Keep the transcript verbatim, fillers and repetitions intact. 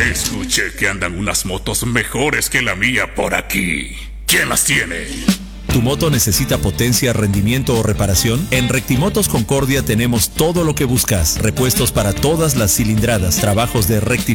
Escuché que andan unas motos mejores que la mía por aquí. ¿Quién las tiene? ¿Tu moto necesita potencia, rendimiento o reparación? En Rectimotos Concordia tenemos todo lo que buscas. Repuestos para todas las cilindradas, trabajos de rectificación